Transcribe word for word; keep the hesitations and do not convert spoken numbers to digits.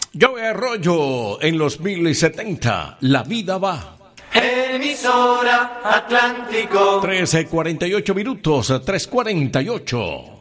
Joey Arroyo en los mil setenta, La Vida Va. Emisora Atlántico. trece cuarenta y ocho minutos, tres cuarenta y ocho.